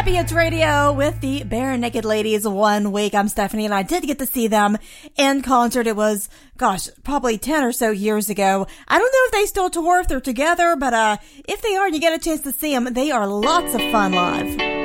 Happy Hits Radio with the Bare Naked Ladies 1 week. I'm Stephanie, and I did get to see them in concert. It was, probably 10 or so years ago. I don't know if they still tour, if they're together, but if they are and you get a chance to see them, they are lots of fun live.